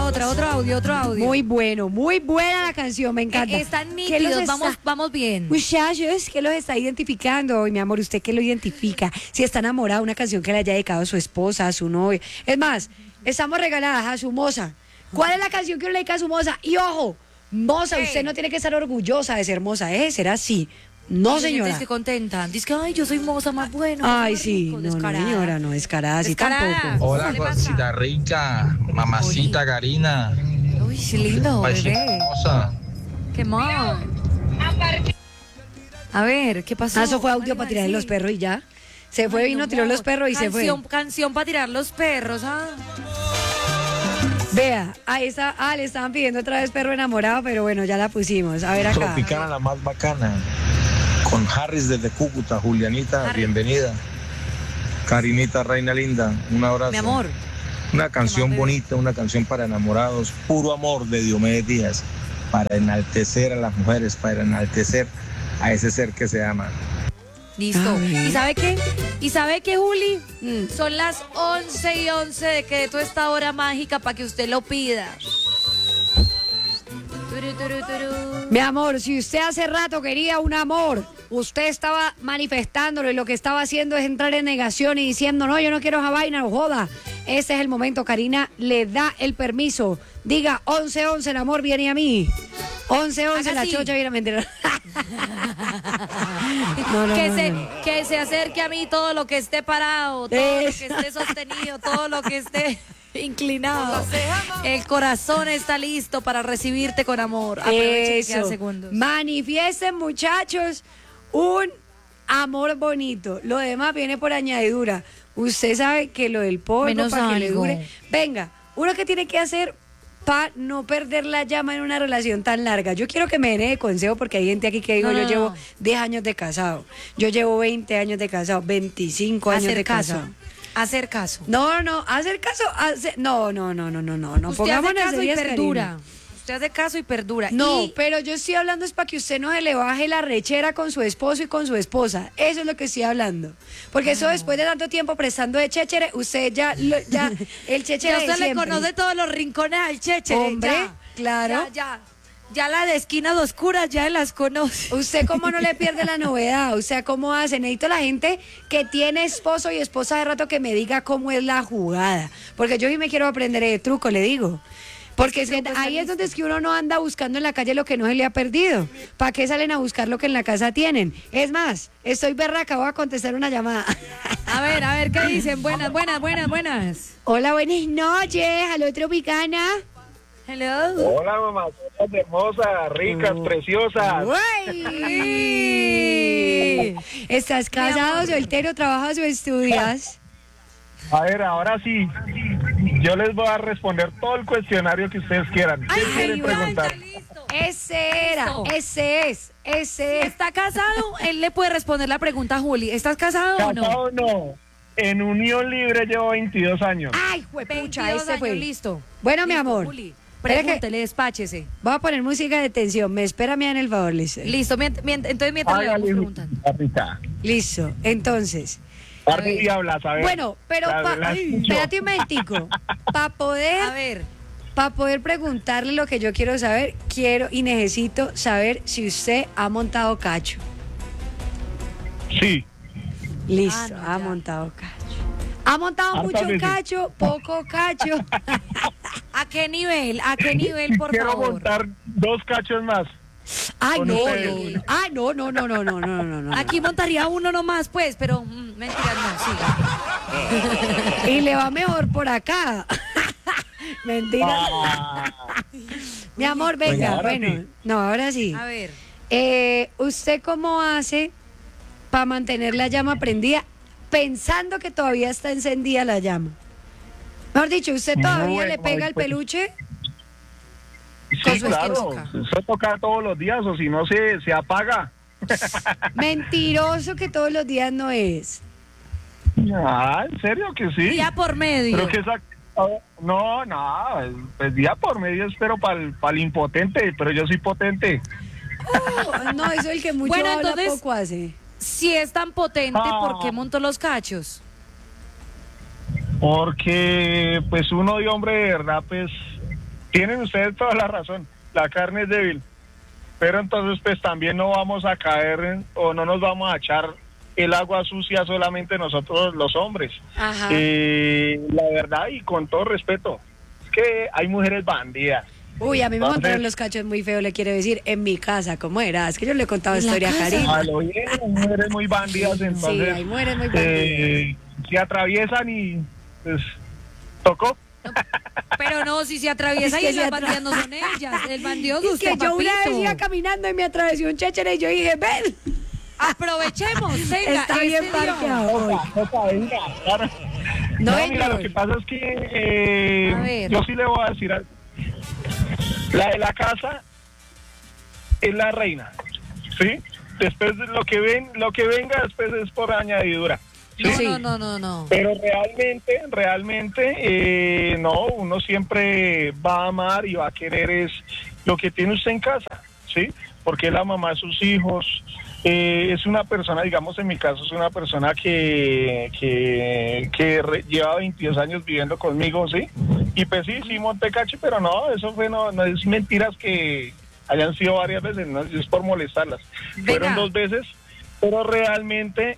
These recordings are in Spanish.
otro audio. Muy buena la canción, me encanta. Están nítidos, vamos bien. Muchachos, ¿qué los está identificando hoy, mi amor? ¿Usted qué lo identifica? Si está enamorado, una canción que le haya dedicado a su esposa, a su novio. Es más, estamos regaladas a su moza. ¿Cuál es la canción que uno le dedica a su moza? Y ojo, moza, usted no tiene que estar orgullosa de ser moza, ser así. No, señora. Estoy contenta. Dice que, ay, yo soy moza más bueno. Ay, sí. Rico, no, señora, no, descarada, así tampoco. Hola, cosita rica, mamacita. Oye. Karina. Uy, sí, lindo, bebé. Hermosa. Qué mal. A ver, ¿qué pasó? Eso fue audio para tirar los perros y ya. Se fue, vino, tiró los perros y se fue. Canción para tirar los perros, Vea, ahí está, le estaban pidiendo otra vez perro enamorado, pero bueno, ya la pusimos. A ver acá. Tropicana, la más bacana. Con Harris desde Cúcuta, Julianita, Harry. Bienvenida. Karinita, reina linda, un abrazo. Mi amor. Una canción bonita, una canción para enamorados, puro amor de Diomedes Díaz, para enaltecer a las mujeres, para enaltecer a ese ser que se ama. Listo. ¿Y sabe qué? Juli? Son las 11:11 de que de esta hora mágica para que usted lo pida. Mi amor, si usted hace rato quería un amor, usted estaba manifestándolo y lo que estaba haciendo es entrar en negación y diciendo, no, yo no quiero esa vaina, no joda. Ese es el momento, Karina le da el permiso. Diga 11:11, el amor viene a mí. 11:11, la chocha viene a mentir. Que se acerque a mí todo lo que esté parado, todo lo que esté sostenido, todo lo que esté inclinado. El corazón está listo para recibirte con amor. Aproveche que quedan segundos. Manifiesten, muchachos, un amor bonito. Lo demás viene por añadidura. Usted sabe que lo del polvo para que le dure. Venga, uno que tiene que hacer para no perder la llama en una relación tan larga. Yo quiero que me den de consejo porque hay gente aquí que digo, yo llevo 10 años de casado. Yo llevo 20 años de casado, 25 años de casado. Hacer caso. No, hacer caso, no. Usted hace caso y perdura. Usted hace caso y perdura. No, pero yo estoy hablando es para que usted no se le baje la rechera con su esposo y con su esposa. Eso es lo que estoy hablando. Porque eso después de tanto tiempo prestando de chéchere, usted ya el chéchere de siempre. Le conoce todos los rincones al chéchere. Hombre, claro. Ya la de esquinas oscuras ya las conoce. ¿Usted cómo no le pierde la novedad? O sea, ¿cómo hace? Necesito la gente que tiene esposo y esposa de rato que me diga cómo es la jugada. Porque yo sí me quiero aprender el truco, le digo. Porque es que ahí es donde es que uno no anda buscando en la calle lo que no se le ha perdido. ¿Para qué salen a buscar lo que en la casa tienen? Es más, estoy berraca, voy a contestar una llamada. A ver, ¿qué dicen? Buenas. Hola, buenas noches, aló Tropicana. Hello. Hola, mamá, hermosas, ricas, preciosas. ¡Uy! ¿Estás casado, soltero, trabajas o estudias? A ver, ahora sí, yo les voy a responder todo el cuestionario que ustedes quieran. ¿Qué quieren preguntar? Ese es. Si está casado, él le puede responder la pregunta a Juli. ¿Estás casado o no? Casado no. En unión libre llevo 22 años. Ay, juepucha, ese fue. Listo. Bueno, mi amor. Juli, pregúntele, despáchese. Voy a poner música de tensión. Me espera, me dan el favor, listo. Listo, entonces mientras le vamos preguntando. Listo, entonces. Y hablas, a ver. Bueno, pero espérate un momentico. Para poder preguntarle lo que yo quiero saber, quiero y necesito saber si usted ha montado cacho. Sí. Listo, ha montado cacho. ¿Ha montado mucho cacho? ¿Poco cacho? ¿A qué nivel, por quiero favor? Quiero montar 2 cachos más. Ay, no. Aquí montaría uno nomás, pues, pero mentira, no, siga. Y le va mejor por acá. Mentira. Mi amor, venga, sí. No, ahora sí. A ver. ¿Usted cómo hace para mantener la llama prendida pensando que todavía está encendida la llama? Mejor dicho, ¿usted todavía le pega el peluche? Sí, claro, eso toca todos los días o si no se apaga. Mentiroso que todos los días no es. ¿En serio que sí? Día por medio. Pero que no, pues día por medio espero para el impotente, pero yo soy potente. No, eso es el que mucho habla, entonces, poco hace. Si es tan potente, ¿por qué montó los cachos? Porque pues uno de hombre de verdad pues Tienen ustedes toda la razón, la carne es débil, pero entonces pues también no vamos a caer o no nos vamos a echar el agua sucia solamente nosotros los hombres. Ajá. La verdad, y con todo respeto, es que hay mujeres bandidas. Uy, a mí me Entonces, montaron los cachos muy feo, le quiero decir, en mi casa, ¿cómo era? Es que yo le he contado ¿En la historia a casa? Karina. a lo bien, hay mujeres muy bandidas, entonces Sí, hay mujeres muy bandidas. se atraviesan y pues tocó. Pero no, si se atraviesa Es que y las se bandidas no son ellas. El bandido es Es usted, que yo una vez papito. iba caminando y me atravesó un chéchere y yo dije, ven, Aprovechemos, venga. está bien ese dio. parqueado hoy. Venga, claro. No, No, mira, señor. lo que pasa es que A ver. yo sí le voy a decir algo. La de la casa es la reina, ¿sí? Después de lo que venga después es por añadidura. Sí. No. Pero realmente, no, uno siempre va a amar y va a querer es lo que tiene usted en casa, ¿sí? Porque es la mamá de sus hijos, es una persona, digamos en mi caso, es una persona que lleva 22 años viviendo conmigo, ¿sí? Y pues sí, monté cacho, pero no, eso fue, no es mentiras que hayan sido varias veces, no es por molestarlas. Venga. Fueron 2 veces, pero realmente,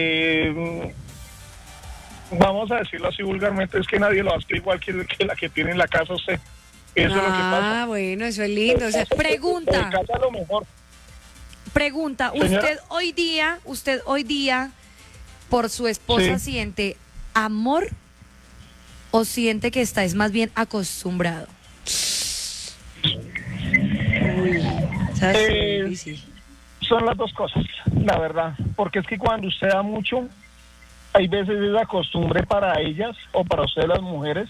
vamos a decirlo así vulgarmente, es que nadie lo hace igual que la que tiene en la casa usted. Eso es lo que pasa. Ah, bueno, eso es lindo. O sea, Pregunta. En casa lo mejor. Pregunta, Señora. usted hoy día, por su esposa, Sí. ¿siente amor o siente que está es más bien acostumbrado? ¿sabes? Eh, Difícil. Son las dos cosas, la verdad. Porque es que cuando usted da mucho, hay veces es la costumbre para ellas o para ustedes las mujeres,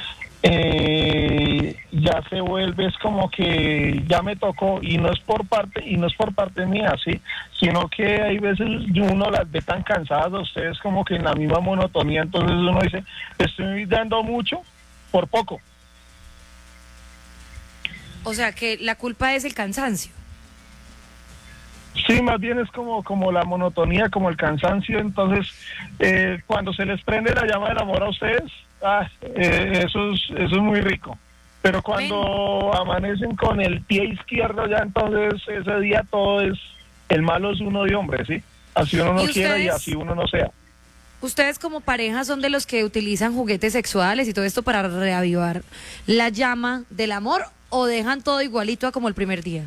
ya se vuelve, es como que ya me tocó y no es por parte mía, sí, sino que hay veces uno las ve tan cansadas a ustedes como que en la misma monotonía, entonces uno dice, estoy dando mucho por poco. O sea, que la culpa es el cansancio. Sí, más bien es como la monotonía, como el cansancio. Entonces, cuando se les prende la llama del amor a ustedes, eso es muy rico. Pero cuando amanecen con el pie izquierdo, ya entonces ese día todo es, el malo es uno de hombre, ¿sí? Así uno no ¿Y quiera y ustedes? así uno no sea. ¿Ustedes como pareja son de los que utilizan juguetes sexuales y todo esto para reavivar la llama del amor o dejan todo igualito a como el primer día?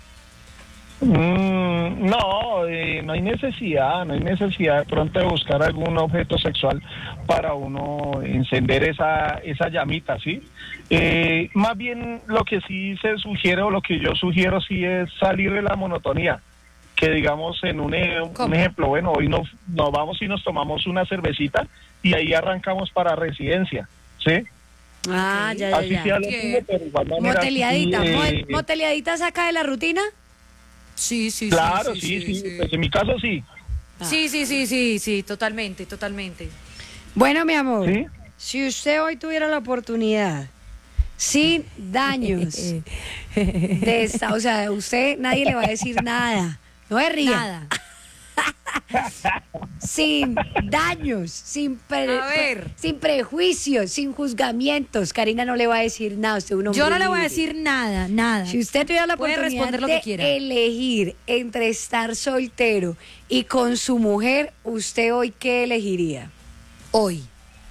No hay necesidad de pronto de buscar algún objeto sexual para uno encender esa llamita, ¿sí? Más bien lo que sí se sugiere o lo que yo sugiero sí es salir de la monotonía, que digamos en un ejemplo, bueno, hoy nos vamos y nos tomamos una cervecita y ahí arrancamos para residencia, ¿sí? Ah, ya. Así sea lo mismo, pero de igual manera, Moteleadita. sí, ¿Moteleadita saca de la rutina? Sí, claro, sí, pues en mi caso sí. Sí, totalmente. Bueno, mi amor, ¿Sí? si usted hoy tuviera la oportunidad, sin daños, o sea, usted nadie le va a decir nada, no se ría. Nada. Sin daños, sin A ver. sin prejuicios, sin juzgamientos. Karina no le va a decir nada. Usted es un hombre Yo no le voy a libre. decir nada. Si usted tuviera la Puede oportunidad responder lo que de quiera. elegir entre estar soltero y con su mujer, ¿usted hoy qué elegiría? Hoy.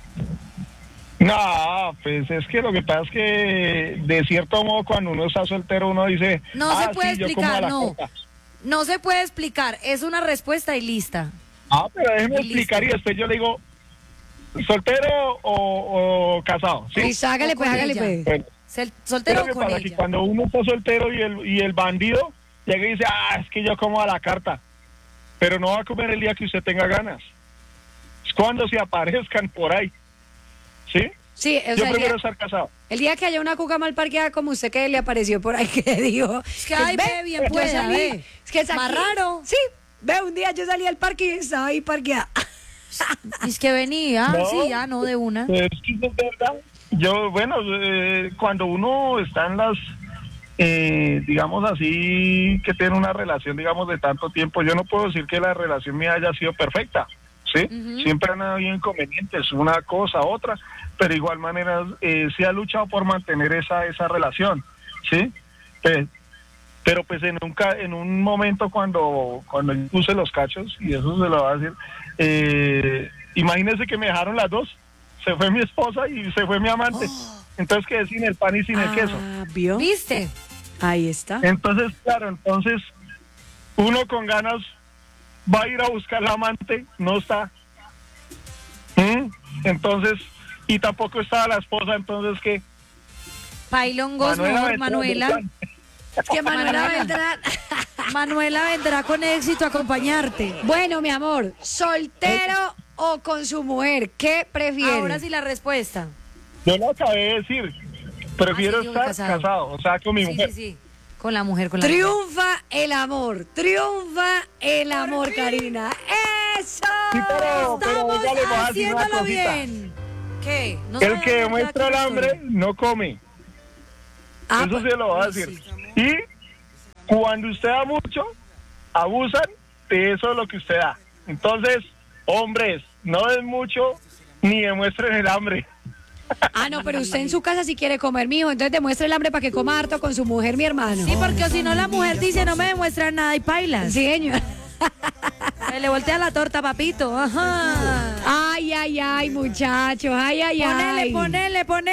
No, pues es que lo que pasa es que de cierto modo cuando uno está soltero uno dice, No se puede sí, yo como a explicar, la no. coca. No se puede explicar, es una respuesta y lista. Pero déjeme Y explicar y listo. después yo le digo, ¿soltero o casado? ¿Sí? Listo, hágale O pues, con hágale ella. pues. Bueno, Soltero pero o ¿qué con pasa? Que ella. cuando uno está soltero y el bandido llega y dice, es que yo como a la carta, pero no va a comer el día que usted tenga ganas. Es cuando se aparezcan por ahí, ¿sí? Sí, o Yo sea, prefiero estar casado. el día que haya una cuca mal parqueada como usted que le apareció por ahí que dijo. Es que, ay, ve, bien yo pueda, salí, ve. es que Más raro. Sí, ve, un día yo salí al parque y estaba ahí parqueada. Es que venía, No. sí, ya, no de una. Es que es verdad. Yo, bueno, cuando uno está en las, digamos así, que tiene una relación, digamos, de tanto tiempo, yo no puedo decir que la relación mía haya sido perfecta, ¿sí? Siempre han habido inconvenientes, una cosa, otra, pero de igual manera se ha luchado por mantener esa relación, ¿sí? Pero pues en un momento cuando yo puse los cachos, y eso se lo va a decir, imagínense que me dejaron las dos, se fue mi esposa y se fue mi amante, entonces quedé sin el pan y sin el queso. ¿Vio? ¿Viste? Ahí está. Entonces, claro, uno con ganas va a ir a buscar la amante, no está. Entonces, y tampoco estaba la esposa, entonces ¿qué? Pailongos, Manuela. Es que Manuela vendrá con éxito a acompañarte. Bueno, mi amor, ¿soltero o con su mujer? ¿Qué prefiere? Ahora sí la respuesta. Yo lo acabé de decir. Prefiero estar casado, o sea, con mi mujer. Sí. Con la mujer, Triunfa el amor, Karina. ¡Eso! Sí, pero ya le voy a decir una haciéndolo cosita. bien. ¿Qué? No El se que vaya a demuestra el quedar hambre no come. Eso se lo voy a decir. Sí. Y cuando usted da mucho, abusan de eso de lo que usted da. Entonces, hombres, no den mucho ni demuestren el hambre. No, pero usted en su casa sí quiere comer, mijo, entonces demuestre el hambre para que coma harto con su mujer, mi hermano. Sí, porque si no la mujer dice no me demuestra nada y pailas. Sí, señor. Se le voltea la torta, papito. Ajá. Ay, muchachos, ay. Ponele.